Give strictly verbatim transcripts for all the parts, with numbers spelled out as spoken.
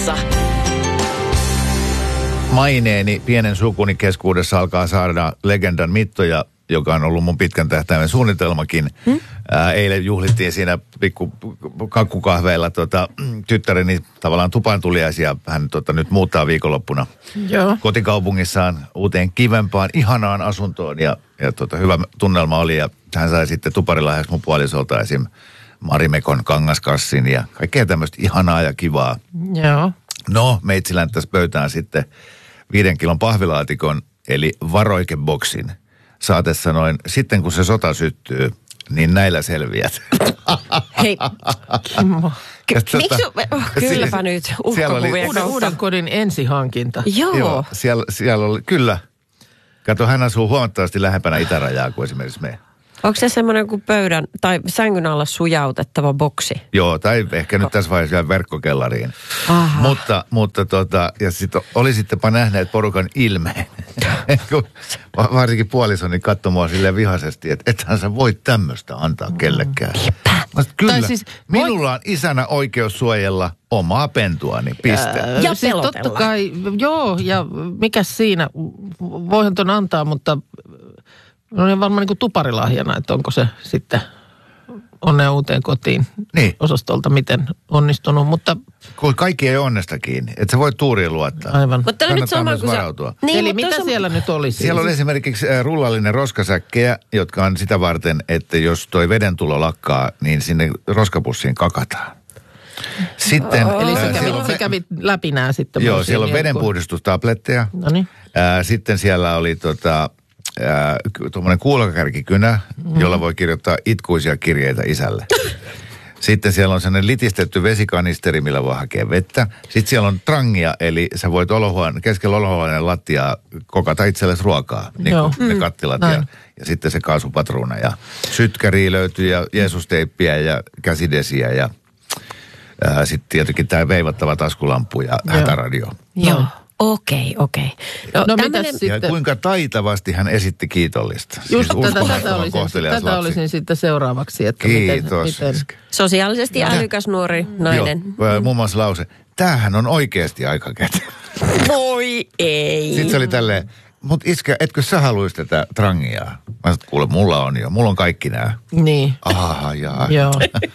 Maineeni pienen sukuni keskuudessa alkaa saada legendan mittoja, joka on ollut mun pitkän tähtäimen suunnitelmakin. Hmm? Ää, eilen juhlittiin siinä pikku kakkukahveilla tota, tyttäreni tavallaan tupantuliaisia. Hän tota, nyt muuttaa viikonloppuna Joo. kotikaupungissaan uuteen kivempaan, ihanaan asuntoon. Ja, ja tota, hyvä tunnelma oli ja hän sai sitten tuparilahjaksi mun puolisolta esim. Marimekon kangaskassin ja kaikkea tämmöistä ihanaa ja kivaa. Joo. No, meitsi länttäisi pöytään sitten viiden kilon pahvilaatikon, eli varoikeboksin. Saate sanoin, sitten kun se sota syttyy, niin näillä selviät. Hei, Kimmo. Miksi? Oh, kylläpä nyt uhkakuvia uuden, uuden kodin ensihankinta. Joo. Joo, siellä, siellä oli, kyllä. Kato, hän asuu huomattavasti lähempänä itärajaa kuin esimerkiksi me. Onko se semmoinen kuin pöydän tai sängyn alla sujautettava boksi? Joo, tai ehkä nyt tässä vaiheessa vielä verkkokellariin. Aha. Mutta, mutta tota, ja sitten olisittepa nähneet porukan ilmeen. Varsinkin puolisoni katsoi mua silleen vihaisesti, että ethän sä voi tämmöistä antaa kellekään. Mä, kyllä, siis, minulla voi... on isänä oikeus suojella omaa pentuani, piste. Ja, ja siis totta kai, joo, ja mikäs siinä, voihan ton antaa, mutta... No on varmaan niin kuin tuparilahjana, että onko se sitten onnea uuteen kotiin niin. osastolta miten onnistunut, mutta... Kun kaikki ei onnesta kiinni, että sä voit tuuriin luottaa. Aivan. Mutta nyt sama kuin varautua. Niin, Eli mitä on... siellä nyt oli? Siellä on esimerkiksi rullallinen roskasäkkejä, jotka on sitä varten, että jos toi vedentulo lakkaa, niin sinne roskapussiin kakataan. Sitten... Oh. Eli se äh, kävi, se kävi läpi nää sitten. Joo, siellä on vedenpuhdistustabletteja. Noniin. Äh, sitten siellä oli tota... tuommoinen kuulokakärkikynä, mm. jolla voi kirjoittaa itkuisia kirjeitä isälle. Sitten siellä on sellainen litistetty vesikanisteri, millä voi hakea vettä. Sitten siellä on trangia, eli sä voit olohuone, keskellä olohuoneen lattiaa kokata itsellesi ruokaa, niin kuin ne kattilat. Ja, ja sitten se kaasupatruuna ja sytkäriä löytyy ja Jeesusteippiä ja käsidesiä ja sitten tietenkin tämä veivattava taskulampu ja Joo. hätäradio. Joo. Okei, okei. No, no tämmönen... mitäs sitten? Ja kuinka taitavasti hän esitti kiitollista. Just siis tätä, tätä, olisin, tätä olisin sitten seuraavaksi. Että Kiitos. Miten, miten... Sosiaalisesti ja älykäs nuori nainen. Joo, muun muassa lause, tämähän on oikeasti aika kätevä. Voi ei. Sitten se oli tälleen, mutta iskä, etkö sä haluaisi tätä trangiaa? Mä sanoin, kuule, mulla on jo, mulla on kaikki nämä. Niin. Aha, jaa. Joo.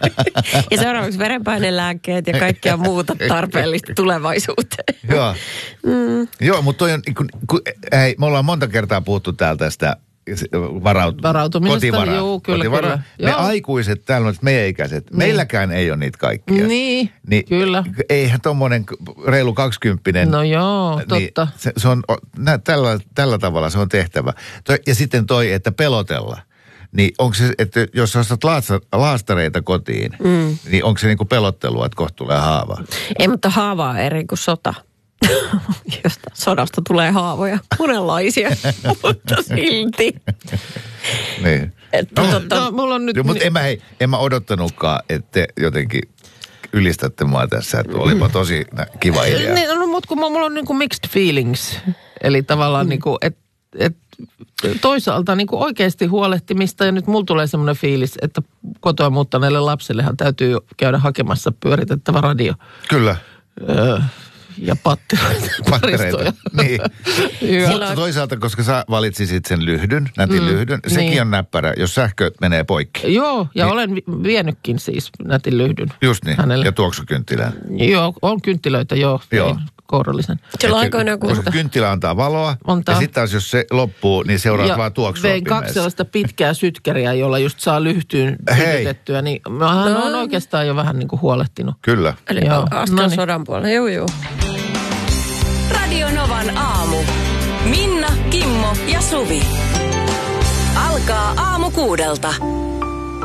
Ja seuraavaksi verenpainelääkkeet ja kaikkea muuta tarpeellista tulevaisuuteen. Joo. Mm. Joo, mutta toi on, kun, kun, hei, me ollaan monta kertaa puhuttu täällä tästä varaut- varautumisesta. Joo, kyllä, kotivara. kyllä. Me Joo. aikuiset täällä on, meidän ikäiset, niin. Meilläkään ei ole niitä kaikkia. Niin, niin kyllä. Eihän tommonen reilu kaksikymppinen. No joo, niin totta. Se, se on, nä, tällä, tällä tavalla se on tehtävä. Toi, ja sitten toi, että pelotella. Niin onko se, että jos ostat laastareita kotiin, mm. niin onko se niinku pelottelua, että kohta tulee haava? Ei, mutta haava on eri kuin sota. Josta sodasta tulee haavoja, monenlaisia, mutta silti. Niin. Että no, totta... no, mulla on nyt... No, mutta en mä, hei, en mä odottanutkaan, että te jotenkin ylistätte mua tässä, että olipa tosi kiva idea. Niin, no, mutta kun mulla on niinku mixed feelings, eli tavallaan mm. niinku, että et, toisaalta niinku oikeasti huolehtimista, ja nyt mulla tulee semmoinen fiilis, että kotoa muuttaneelle lapsellehan täytyy käydä hakemassa pyöritettävä radio. Kyllä. Öö, ja pattereita. Pattereita, niin. Mutta toisaalta, koska sä valitsisit sen lyhdyn, nätin mm, lyhdyn, sekin niin. on näppärä, jos sähkö menee poikki. Joo, ja niin. olen vienytkin siis nätin lyhdyn. Just niin, hänelle. Ja tuoksukynttilän. Joo, on kynttilöitä, joo. Joo. Kourallisen. Koska kynttilä antaa valoa, antaa. Ja sitten taas jos se loppuu, niin seuraa vaan tuoksua vein kaksi sellaista pitkää sytkäriä, jolla just saa lyhtyyn sytytettyä, niin mä no. on oikeastaan jo vähän niin kuin huolehtinut. Kyllä. Eli askel sodan puolella, joo joo. Radio Novan aamu. Minna, Kimmo ja Suvi. Alkaa aamu kuudelta.